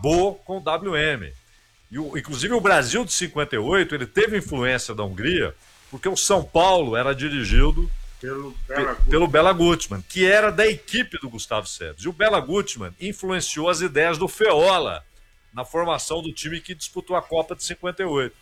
acabou com o WM. Inclusive o Brasil de 58, ele teve influência da Hungria, porque o São Paulo era dirigido pelo Bela Gutmann, que era da equipe do Gustavo Sebes. E o Bela Gutmann influenciou as ideias do Feola na formação do time que disputou a Copa de 58.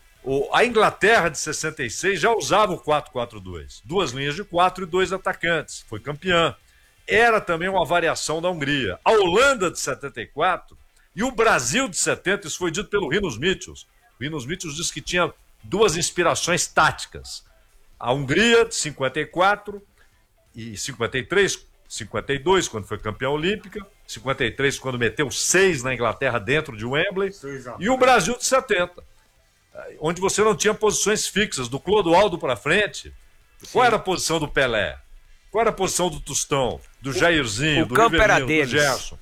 A Inglaterra de 66 já usava o 4-4-2, 2 linhas de 4 e 2 atacantes, foi campeã. Era também uma variação da Hungria. A Holanda de 74 e o Brasil de 70, isso foi dito pelo Rinos Michels. O Rinos Michels disse que tinha 2 inspirações táticas. A Hungria de 54 e 53, 52, quando foi campeã olímpica, 53, quando meteu 6 na Inglaterra dentro de Wembley, e o Brasil de 70, onde você não tinha posições fixas, do Clodoaldo para frente. Sim. Qual era a posição do Pelé? Qual era a posição do Tostão, do Jairzinho, do Rivelino, do Gerson?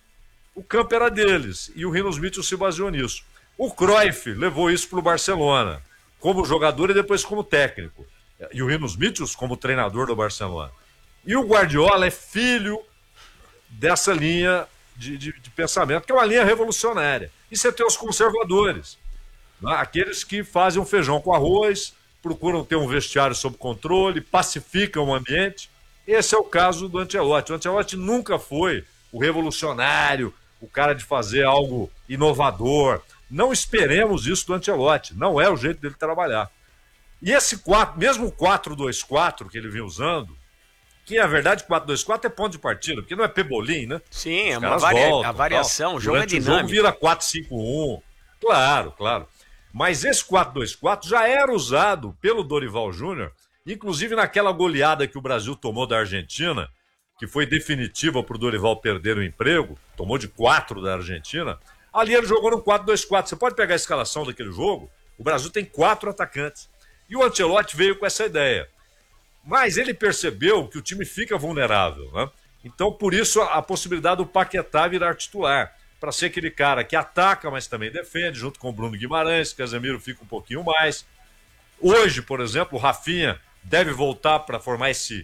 O campo era deles, e o Rinos Michels se baseou nisso. O Cruyff levou isso para o Barcelona, como jogador e depois como técnico. E o Rinos Michels como treinador do Barcelona. E o Guardiola é filho dessa linha de pensamento, que é uma linha revolucionária. E você tem os conservadores, né? Aqueles que fazem um feijão com arroz, procuram ter um vestiário sob controle, pacificam o ambiente. Esse é o caso do Ancelotti. O Ancelotti nunca foi o revolucionário, o cara de fazer algo inovador. Não esperemos isso do Ancelotti. Não é o jeito dele trabalhar. E esse mesmo o 4-2-4 que ele vinha usando, que na verdade 4-2-4 é ponto de partida, porque não é pebolim, né? Sim, é uma variação, o jogo é dinâmico. O jogo vira 4-5-1. Claro, claro. Mas esse 4-2-4 já era usado pelo Dorival Júnior, inclusive naquela goleada que o Brasil tomou da Argentina, que foi definitiva para o Dorival perder o emprego, tomou de 4 da Argentina. Ali ele jogou no 4-2-4. Você pode pegar a escalação daquele jogo, o Brasil tem 4 atacantes. E o Ancelotti veio com essa ideia. Mas ele percebeu que o time fica vulnerável, né? Então, por isso, a possibilidade do Paquetá virar titular, para ser aquele cara que ataca, mas também defende, junto com o Bruno Guimarães, Casemiro fica um pouquinho mais. Hoje, por exemplo, o Rafinha deve voltar para formar esse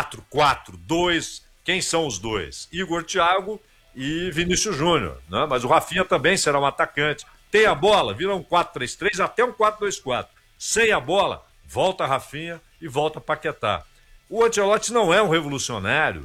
4-4-2. Quem são os dois? Igor Thiago e Vinícius Júnior, né? Mas o Rafinha também será um atacante. Tem a bola, vira um 4-3-3 até um 4-2-4. Sem a bola, volta Rafinha e volta Paquetá. O Ancelotti não é um revolucionário.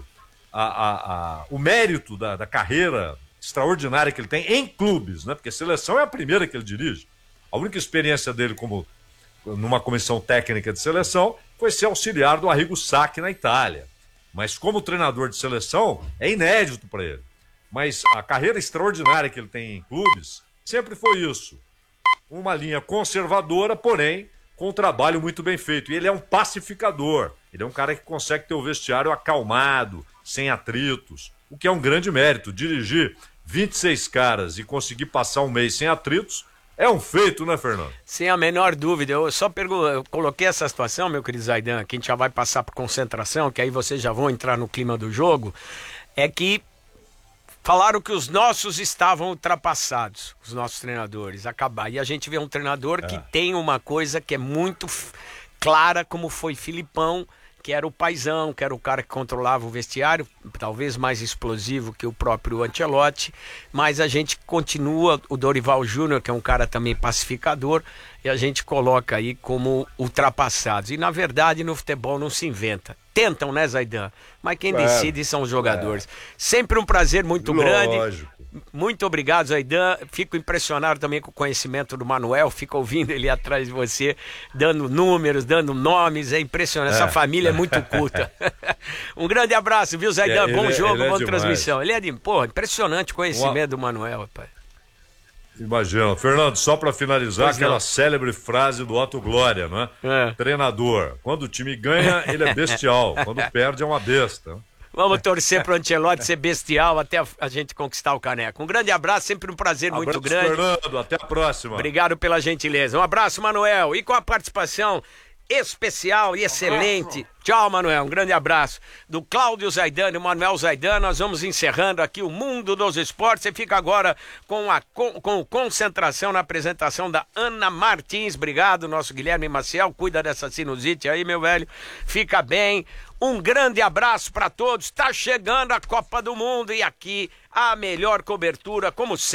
O mérito da carreira extraordinária que ele tem em clubes, né? Porque a seleção é a primeira que ele dirige. A única experiência dele como numa comissão técnica de seleção foi ser auxiliar do Arrigo Sacchi na Itália. Mas como treinador de seleção, é inédito para ele. Mas a carreira extraordinária que ele tem em clubes sempre foi isso. Uma linha conservadora, porém, com um trabalho muito bem feito. E ele é um pacificador. Ele é um cara que consegue ter o vestiário acalmado, sem atritos, o que é um grande mérito. Dirigir 26 caras e conseguir passar um mês sem atritos é um feito, né, Fernando? Sem a menor dúvida. Eu coloquei essa situação, meu querido Zaidan, que a gente já vai passar por concentração, que aí vocês já vão entrar no clima do jogo, é que falaram que os nossos estavam ultrapassados, os nossos treinadores, acabar. E a gente vê um treinador que tem uma coisa que é muito clara, como foi Filipão, que era o paizão, que era o cara que controlava o vestiário, talvez mais explosivo que o próprio Ancelotti, mas a gente continua, o Dorival Júnior, que é um cara também pacificador, e a gente coloca aí como ultrapassados. E na verdade no futebol não se inventa. Tentam, né, Zaidan? Mas quem decide são os jogadores. Sempre um prazer muito grande. Muito obrigado, Zaidan. Fico impressionado também com o conhecimento do Manuel. Fico ouvindo ele atrás de você, dando números, dando nomes. É impressionante. Essa família é muito culta. Um grande abraço, viu, Zaidan? Bom jogo, boa transmissão. Ele é de... Pô, impressionante o conhecimento do Manuel, rapaz. Imagina. Fernando, só para finalizar, aquela célebre frase do Otto Glória, não é? Treinador, quando o time ganha, ele é bestial. Quando perde, é uma besta. Vamos torcer pro Ancelotti ser bestial até a gente conquistar o caneco. Um grande abraço, sempre um prazer muito grande. Fernando, até a próxima. Obrigado pela gentileza. Um abraço, Manuel. E com a participação especial e excelente. Tchau, Manuel. Um grande abraço. Do Cláudio Zaidano e Manuel Zaidano, nós vamos encerrando aqui o Mundo dos Esportes. Você fica agora com concentração na apresentação da Ana Martins. Obrigado, nosso Guilherme Maciel. Cuida dessa sinusite aí, meu velho. Fica bem. Um grande abraço para todos. Está chegando a Copa do Mundo e aqui a melhor cobertura, como sempre.